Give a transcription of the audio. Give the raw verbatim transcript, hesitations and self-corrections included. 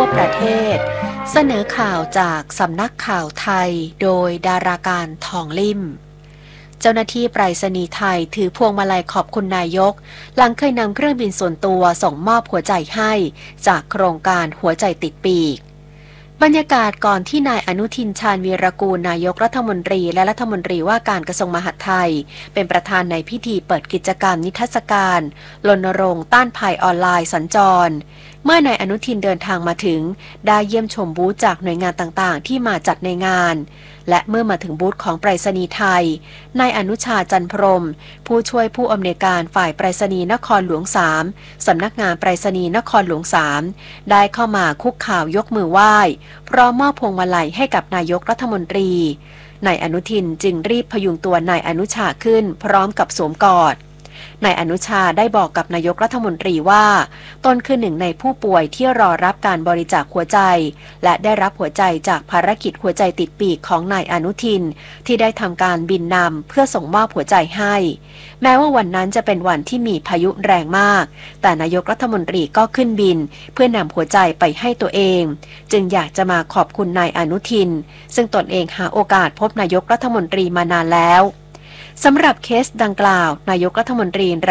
ประเทศเสนอข่าวจากสำนักข่าวไทยโดยดาราการทองลิ่มเจ้าหน้าที่ไปรษณีย์ไทยถือพวงมาลัยขอบคุณนายกหลังเคยนำเครื่องบินส่วนตัวส่งมอบหัวใจให้จากโครงการหัวใจติดปีกบรรยากาศก่อนที่นายอนุทินชาญวีรกูลนายกรัฐมนตรีและรัฐมนตรีว่าการกระทรวงมหาดไทยเป็นประธานในพิธีเปิดกิจกรรมนิทรรศการรณรงค์ต้านภัยออนไลน์สัญจรเมื่อนายอนุทินเดินทางมาถึงได้เยี่ยมชมบูธจากหน่วยงานต่างๆที่มาจัดในงานและเมื่อมาถึงบูธของไปรษณีย์ไทยนายอนุชาจันพรหมผู้ช่วยผู้อำนวยการฝ่ายไปรษณีย์นครหลวงสามสำนักงานไปรษณีย์นครหลวงสามได้เข้ามาคุกเข่ายกมือไหว้พร้อมมอบพวงมาลัยให้กับนายกรัฐมนตรีนายอนุทินจึงรีบพยุงตัวนายอนุชาขึ้นพร้อมกับสวมกอดนายอนุชาได้บอกกับนายกรัฐมนตรีว่าตนคือหนึ่งในผู้ป่วยที่รอรับการบริจาคหัวใจและได้รับหัวใจจากภารกิจหัวใจติดปีกของนายอนุทินที่ได้ทำการบินนำเพื่อส่งมอบหัวใจให้แม้ว่าวันนั้นจะเป็นวันที่มีพายุแรงมากแต่นายกรัฐมนตรีก็ขึ้นบินเพื่อนำหัวใจไปให้ตัวเองจึงอยากจะมาขอบคุณนายอนุทินซึ่งตนเองหาโอกาสพบนายกรัฐมนตรีมานานแล้วสำหรับเคสดังกล่าวนายกรัฐมนตรี